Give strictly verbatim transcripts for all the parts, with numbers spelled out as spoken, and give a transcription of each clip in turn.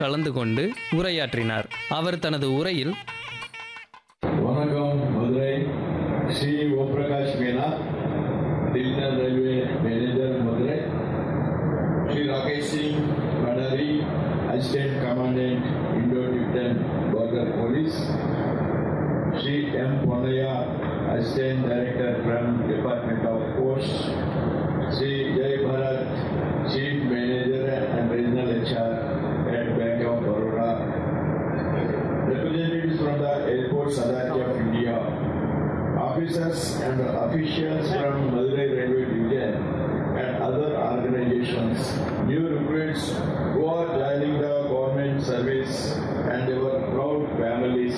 கலந்து கொண்டு உரையாற்றினார். அவர் தனது உரையில், வணக்கம் Madurai, Sri Om Prakash Meena, divisional railway manager Madurai, Sri Rakesh Singh படாரி, assistant commandant Indo டிபிட்டன் border police, Sri M Ponnaiya, assistant director from department of post, Sri Jai Bharat, chief manager and regional HR at Bank of Baroda, representatives from the Airports Authority of India, officers and officials from Madurai Railway Division and other organizations, new recruits who are joining the government service and their proud families,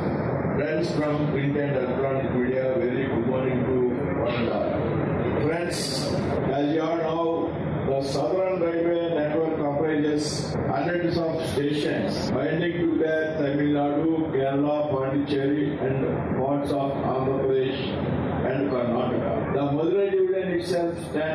friends from print and electronic media, very good morning to one and all. Friends, as you all know, the Southern Railway network comprises hundreds of stations binding together Tamil Nadu, Kerala, Pondicherry and parts of Andhra Pradesh and Karnataka. The Madurai division itself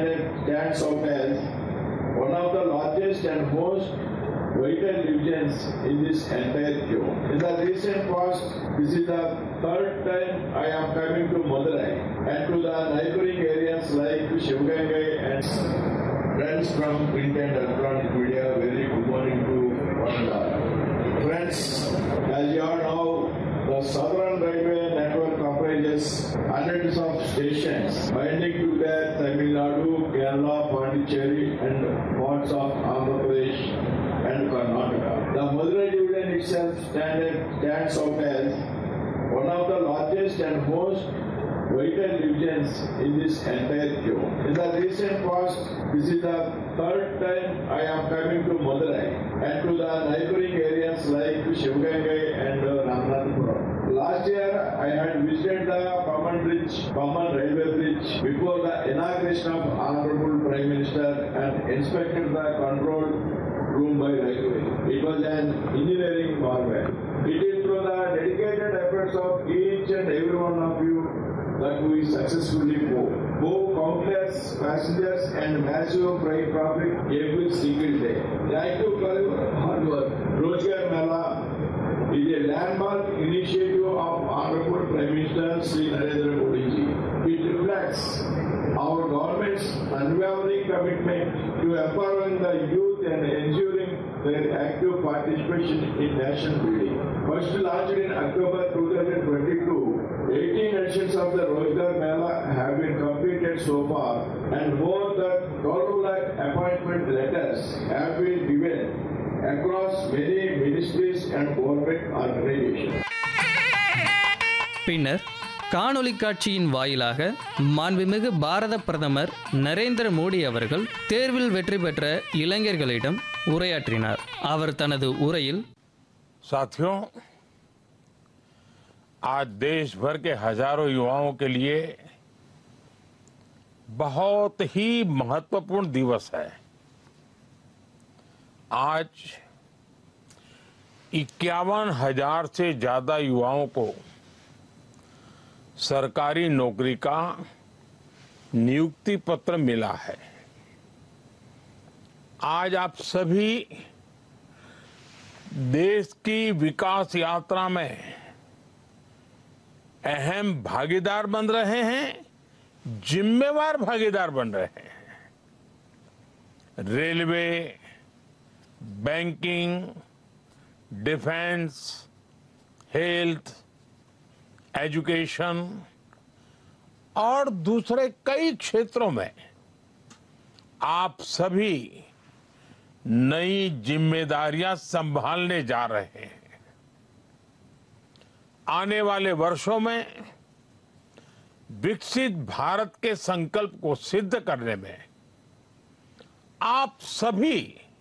stands out as one of the largest and most vital divisions in this entire zone. In the recent past, this is the third time I am coming to Madurai and to the neighboring areas like Shivagangai and friends from print and electronic media, very good morning to one and all. Friends, as you all know, the Southern Railway network comprises hundreds of stations binding together Tamil Nadu, Kerala, Pondicherry and parts of Andhra Pradesh and Karnataka. The Madurai division itself stands out as one of the largest and most vital divisions in this entire zone. In the recent past, this is the third time I am coming to Madurai and to the neighboring areas like Shivagangai and uh, Ramanathapuram. Last year, I had visited the Common Bridge, Common Railway Bridge before the inauguration of Honorable Prime Minister and inspected the control room by railway. It was an engineering marvel. It is through the dedicated efforts of each and every one of you that we successfully move. Move countless passengers and massive freight traffic every single day. Thank you for your hard work. Rozgar Mela is a landmark initiative of Honorable Prime Minister Sri Narendra Modi ji. It reflects our government's unwavering commitment to empowering the youth and ensuring their active participation in nation building. First launched in October twenty twenty-two, eighteen editions of the Rozgar Mela have been completed so far and more than twelve lakh appointment letters have been given across many ministries and government organizations. பின்னர் காணொளி காட்சியின் வாயிலாக மாண்புமிகு பாரத பிரதமர் நரேந்திர மோடி அவர்கள் தேர்வில் வெற்றி பெற்ற இளைஞர்களிடம் உரையாற்றினார். அவர் தனது உரையில், साथियों, आज देश भर के हजारों युवाओं के लिए बहुत ही महत्वपूर्ण दिवस है। आज इक्यावन हजार से ज्यादा युवाओं को सरकारी नौकरी का नियुक्ति पत्र मिला है। आज आप सभी देश की विकास यात्रा में अहम भागीदार बन रहे हैं, जिम्मेवार भागीदार बन रहे हैं। Railway, banking, defence, health, education और दूसरे कई क्षेत्रों में आप सभी नई जिम्मेदारियां संभालने जा रहे हैं। आने वाले वर्षों में विकसित भारत के संकल्प को सिद्ध करने में आप सभी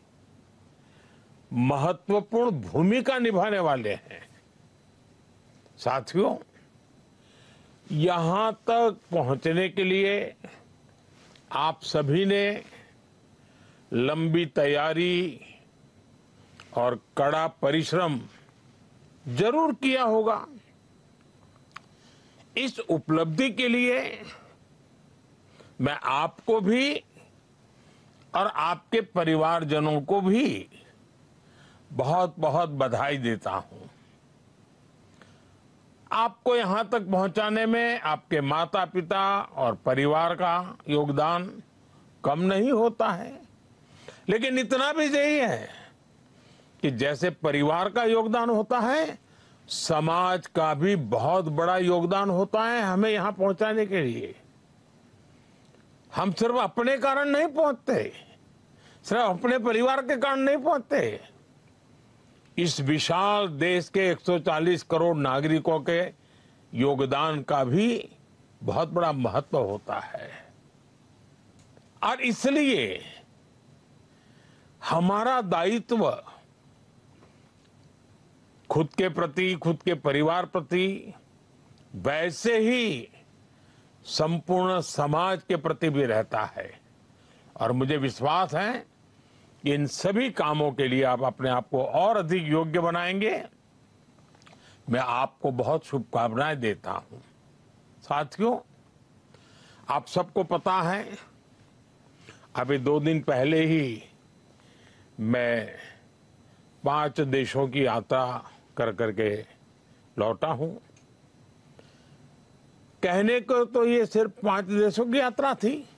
महत्वपूर्ण भूमिका निभाने वाले हैं। साथियों, यहां तक पहुंचने के लिए आप सभी ने लंबी तैयारी और कड़ा परिश्रम जरूर किया होगा। इस उपलब्धि के लिए मैं आपको भी और आपके परिवारजनों को भी बहुत बहुत बधाई देता हूं। आपको यहां तक पहुंचाने में आपके माता पिता और परिवार का योगदान कम नहीं होता है, लेकिन इतना भी सही है कि जैसे परिवार का योगदान होता है, समाज का भी बहुत बड़ा योगदान होता है हमें यहां पहुंचाने के लिए। हम सिर्फ अपने कारण नहीं पहुंचते, सिर्फ अपने परिवार के कारण नहीं पहुंचते। इस विशाल देश के एक सौ चालीस करोड़ नागरिकों के योगदान का भी बहुत बड़ा महत्व होता है। और इसलिए हमारा दायित्व खुद के प्रति, खुद के परिवार प्रति, वैसे ही संपूर्ण समाज के प्रति भी रहता है। और मुझे विश्वास है कि इन सभी कामों के लिए आप अपने आप को और अधिक योग्य बनाएंगे। मैं आपको बहुत शुभकामनाएं देता हूं। साथियों, आप सबको पता है, अभी दो दिन पहले ही मैं पांच देशों की यात्रा कर करके लौटा हूं। कहने को तो ये सिर्फ पांच देशों की यात्रा थी,